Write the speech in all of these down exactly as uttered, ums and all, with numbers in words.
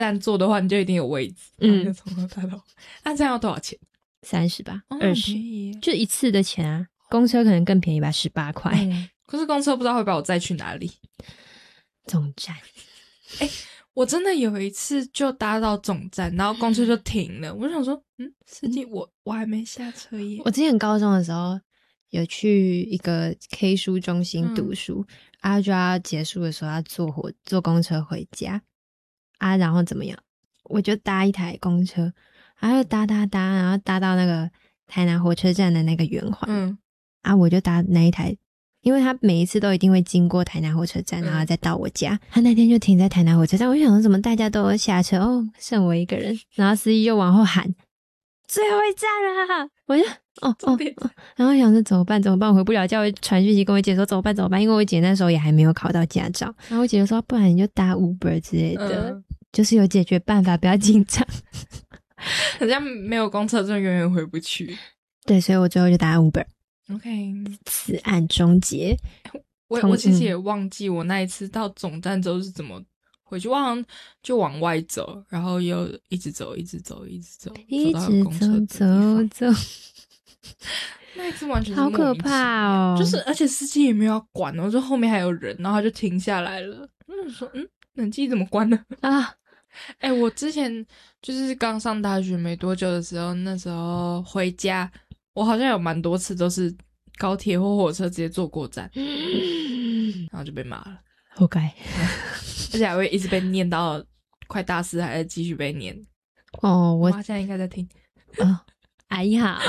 站坐的话你就一定有位置，嗯，就从头搭到。那这样要多少钱？ 三十吧， 哦， 二十， 便宜， 就一次的钱啊。公车可能更便宜吧，十八块。 嗯，可是公车不知道会把我载去哪里。 总站。 哎、欸，我真的有一次就搭到总站，然后公车就停了，我就想说，嗯，司机，我我还没下车耶。 我之前高中的时候有去一个 K 书中心读书，嗯、啊，就要结束的时候要坐火坐公车回家啊，然后怎么样？我就搭一台公车，然后搭搭搭，然后搭到那个台南火车站的那个圆环，嗯，啊，我就搭那一台。因为他每一次都一定会经过台南火车站，然后再到我家。嗯、他那天就停在台南火车站，我就想说怎么大家都下车哦，剩我一个人。然后司机就往后喊最后一站了，我就哦哦哦，然后想说怎么办怎么办，我回不了家，我传讯息跟我姐说怎么办怎么办，因为我姐那时候也还没有考到驾照。然后我姐就说不然你就搭 Uber 之类的，嗯、就是有解决办法，不要紧张。 好像没有公车真的永远回不去。 对，所以我最后就搭 Uber。OK， 此案终结。 我我其实也忘记我那一次到总站之后是怎么回去，我好像就往外走，然后又一直走，一直走，一直走， 一直走走走。 那一次完全是好可怕哦！ 就是而且司机也没有要管哦，就后面还有人，然后他就停下来了。我就说，嗯，冷气怎么关了啊？哎、欸，我之前就是刚上大学没多久的时候，那时候回家。我好像有蛮多次都是高铁或火车直接坐过站，然后就被骂了， 活该， 而且还会一直被念到快大四，还在继续被念。 哦，我妈现在应该在听。 哦，哎呀，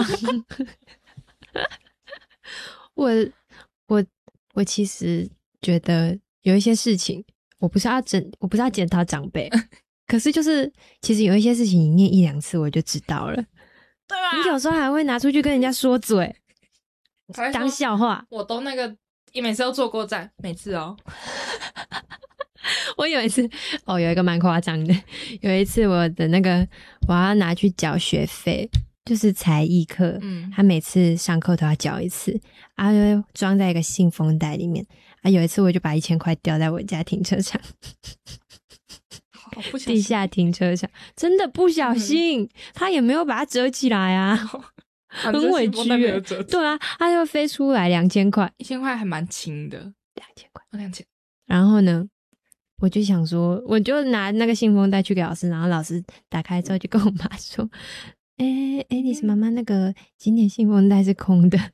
我我我其实觉得有一些事情，我不是要整，我不是要检讨长辈，可是就是其实有一些事情你念一两次我就知道了。 对吧？ 你有时候还会拿出去跟人家说嘴，当笑话。 我都那个，每次都坐过站，每次哦。 我有一次，哦，有一个蛮夸张的。有一次我的那个，我要拿去缴学费，就是才艺课，嗯，他每次上课都要缴一次，啊，就装在一个信封袋里面。啊，有一次我就把一千块掉在我家停车场。地下停车场真的不小心，嗯、他也没有把它折起来啊，很委屈耶。对啊，他就飞出来两千块， 一千块还蛮轻的， 两千块， 两千。 然后呢，我就想说，我就拿那个信封袋去给老师，然后老师打开之后就跟我妈说：“哎哎，你是妈妈那个今天信封袋是空的。”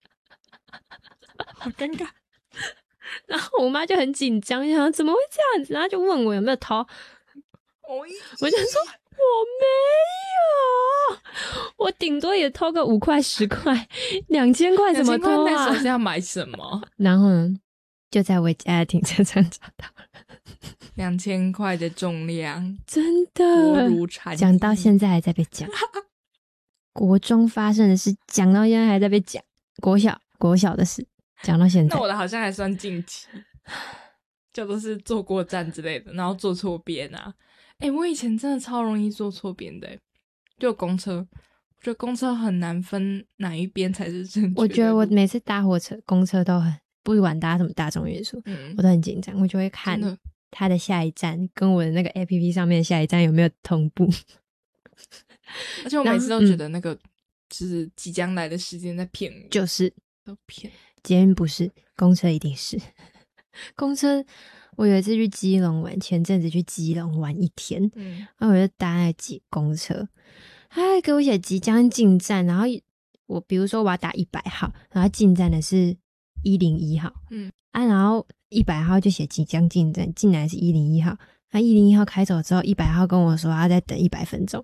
好尴尬。 然后我妈就很紧张，想说怎么会这样子，然后就问我有没有偷。我就说我没有，我顶多也偷个五块十块，两千块怎么偷啊？ 那时候是要买什么？ 然后呢，就在我家的停车场找到了两千块的重量， 真的多如蝉翼。 讲到现在还在被讲。国中发生的事，讲到现在还在被讲。国小国小的事，讲到现在。 那我的好像还算近期，就都是坐过站之类的，然后坐错边啊。哎、欸，我以前真的超容易坐错边的、欸，就公车，我觉得公车很难分哪一边才是正确的。 我觉得我每次搭火车、公车都很，不管搭什么大众运输，嗯，我都很紧张，我就会看它的下一站跟我的那个 A P P 上面的下一站有没有同步。 而且我每次都觉得那个、嗯、就是即将来的时间在骗我， 就是都骗。 捷运不是，公车一定是。公车，我有一次去基隆玩，前阵子去基隆玩一天，嗯，然后我就搭那挤公车，他还给我写即将进站，然后我比如说我要打一百号，然后进站的是一零一号，嗯啊，然后一百号就写即将进站，进来是一零一号，那一零一号开走之后，一百号跟我说要再等一百分钟，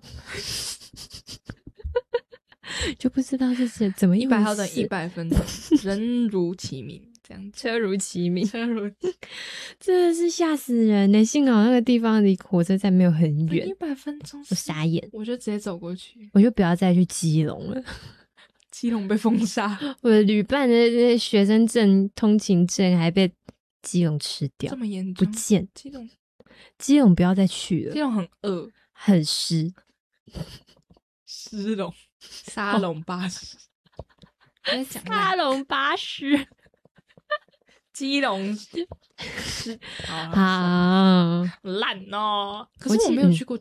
就不知道是怎么一百号等一百分钟，人如其名。这样车如其名， 车如其名真的是吓死人呢！幸好那个地方离火车站没有很远， 一百分钟， 我傻眼， 我就直接走过去， 我就不要再去基隆了。 基隆被封杀， 我的旅伴的那学生证、通勤证还被基隆吃掉， 这么严重， 不见。 基隆， 基隆不要再去了， 基隆很饿， 很湿， 湿龙，沙龙巴士， 沙龙巴士。 基隆好烂哦。可是我没有去过